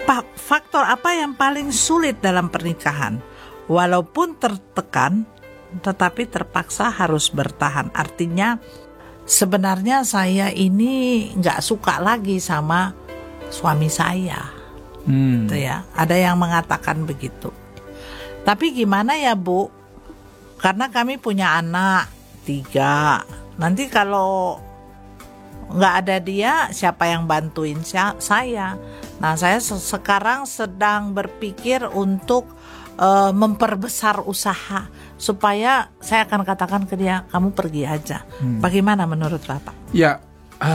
faktor apa yang paling sulit dalam pernikahan? Walaupun tertekan, tetapi terpaksa harus bertahan. Artinya sebenarnya saya ini nggak suka lagi sama suami saya. Gitu ya. Ada yang mengatakan begitu. Tapi gimana ya Bu? Karena kami punya anak 3. Nanti kalau nggak ada dia, siapa yang bantuin saya? Nah, saya sekarang sedang berpikir untuk memperbesar usaha supaya saya akan katakan ke dia, kamu pergi aja. Bagaimana menurut Bapak? Ya,